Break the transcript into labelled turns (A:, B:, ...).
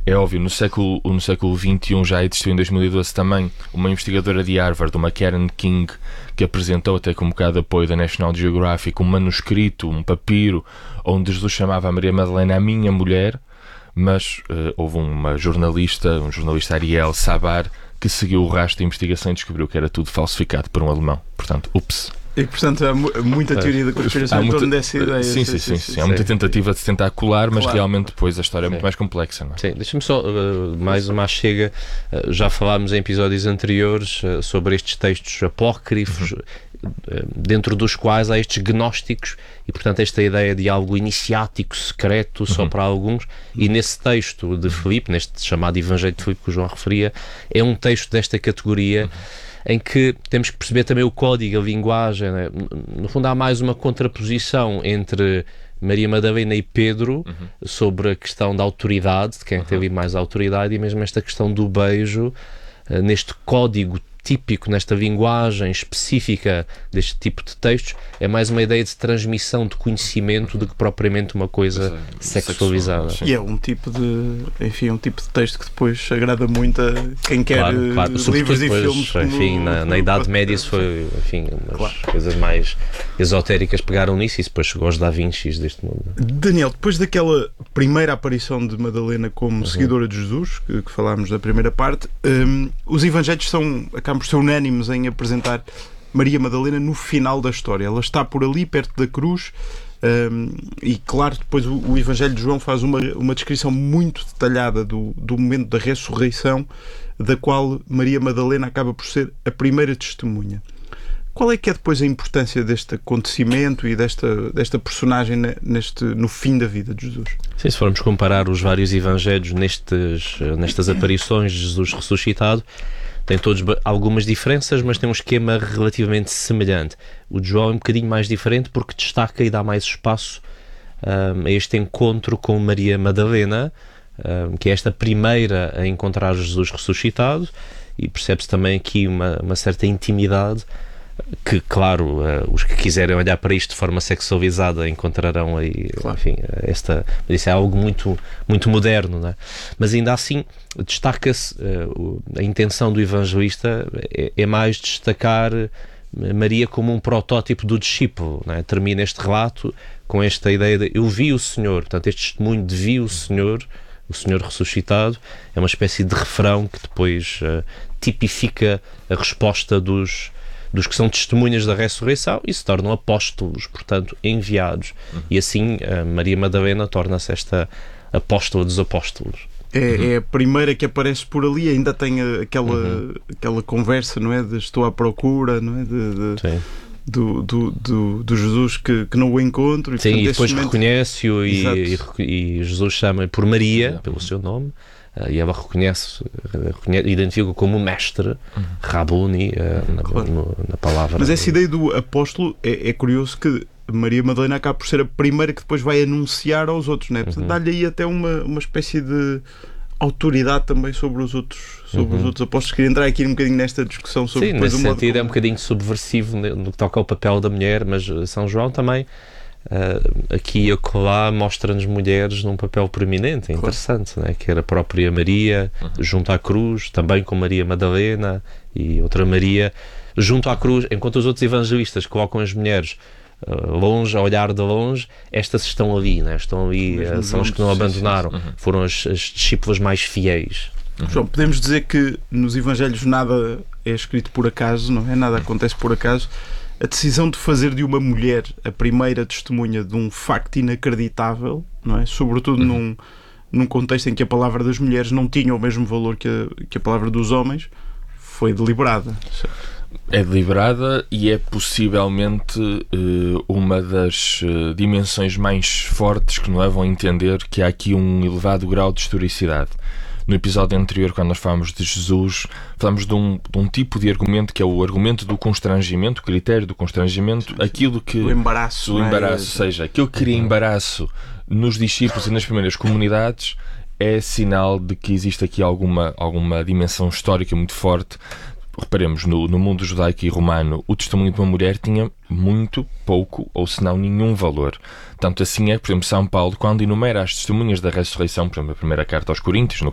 A: É óbvio, no século XXI já existiu em 2012 também uma investigadora de Harvard, uma Karen King, que apresentou, até com um bocado de apoio da National Geographic, um manuscrito, um papiro, onde Jesus chamava a Maria Madalena a minha mulher, mas houve um jornalista Ariel Sabar, que seguiu o rastro da investigação e descobriu que era tudo falsificado por um alemão. Portanto, ups.
B: E, portanto, há muita teoria da conspiração em torno dessa ideia.
A: Sim. Há muita tentativa de se tentar colar, mas realmente depois a história é muito mais complexa, não é?
C: Sim, deixa-me só, mais uma chega. Já falámos em episódios anteriores sobre estes textos apócrifos, dentro dos quais há estes gnósticos e, portanto, esta ideia de algo iniciático, secreto, só para alguns. E nesse texto de Filipe, neste chamado Evangelho de Filipe que o João referia, é um texto desta categoria em que temos que perceber também o código, a linguagem, né? No fundo há mais uma contraposição entre Maria Madalena e Pedro sobre a questão da autoridade, de quem teve mais autoridade, e mesmo esta questão do beijo, neste código típico, nesta linguagem específica deste tipo de textos, é mais uma ideia de transmissão de conhecimento do que propriamente uma coisa sexualizada.
B: E é um tipo de texto que depois agrada muito a quem quer livros e filmes.
C: Enfim, na Idade Média isso foi, umas coisas mais esotéricas pegaram nisso e depois chegou aos Da Vincis deste mundo.
B: Daniel, depois daquela primeira aparição de Madalena como seguidora de Jesus, que falámos da primeira parte, os evangelhos acabam por ser unânimes em apresentar Maria Madalena no final da história. Ela está por ali, perto da cruz, e claro, depois o Evangelho de João faz uma descrição muito detalhada do momento da ressurreição, da qual Maria Madalena acaba por ser a primeira testemunha. Qual é que é depois a importância deste acontecimento e desta personagem no fim da vida de Jesus?
C: Sim, se formos comparar os vários evangelhos nestas aparições de Jesus ressuscitado, tem todos algumas diferenças, mas tem um esquema relativamente semelhante. O de João é um bocadinho mais diferente porque destaca e dá mais espaço a este encontro com Maria Madalena, que é esta primeira a encontrar Jesus ressuscitado, e percebe-se também aqui uma certa intimidade que, claro, os que quiserem olhar para isto de forma sexualizada encontrarão aí, enfim, isso é algo muito, muito moderno, não é? Mas ainda assim destaca-se, a intenção do evangelista é mais destacar Maria como um protótipo do discípulo, não é? Termina este relato com esta ideia de eu vi o Senhor, portanto este testemunho de vi o Senhor ressuscitado, é uma espécie de refrão que depois tipifica a resposta dos que são testemunhas da ressurreição e se tornam apóstolos, portanto, enviados. E assim, Maria Madalena torna-se esta apóstola dos apóstolos.
B: É a primeira que aparece por ali, ainda tem aquela conversa, não é? De estou à procura, não é? Do Jesus que não o encontro.
C: Sim, e depois reconhece-o e Jesus chama por Maria, pelo seu nome. E ela reconhece, identifica como mestre, Rabuni, na palavra.
B: Mas essa ideia do apóstolo é curioso, que Maria Madalena acaba por ser a primeira que depois vai anunciar aos outros, né? Portanto, dá-lhe aí até uma espécie de autoridade também sobre os outros apóstolos. Queria entrar aqui um bocadinho nesta discussão sobre...
C: Sim, nesse sentido é um bocadinho subversivo no que toca ao papel da mulher, mas São João também aqui e acolá mostra-nos mulheres num papel proeminente, interessante, né? Que era a própria Maria junto à cruz, também com Maria Madalena e outra Maria junto à cruz, enquanto os outros evangelistas colocam as mulheres longe, a olhar de longe, estas estão ali, né? Estão ali, são as que não abandonaram, foram as discípulas mais fiéis.
B: João, podemos dizer que nos evangelhos nada é escrito por acaso, não é? Nada acontece por acaso. A decisão de fazer de uma mulher a primeira testemunha de um facto inacreditável, não é? Sobretudo num contexto em que a palavra das mulheres não tinha o mesmo valor que a palavra dos homens, foi deliberada.
A: É deliberada e é possivelmente uma das dimensões mais fortes que nos levam a entender que há aqui um elevado grau de historicidade. No episódio anterior, quando nós falámos de Jesus, falámos de um tipo de argumento que é o argumento do constrangimento, o critério do constrangimento, aquilo que...
B: O embaraço.
A: Ou seja, aquilo que cria embaraço nos discípulos e nas primeiras comunidades é sinal de que existe aqui alguma dimensão histórica muito forte. Reparemos, no mundo judaico e romano, o testemunho de uma mulher tinha muito pouco, ou se não nenhum valor. Tanto assim é que, por exemplo, São Paulo, quando enumera as testemunhas da ressurreição, por exemplo, a primeira carta aos Coríntios, no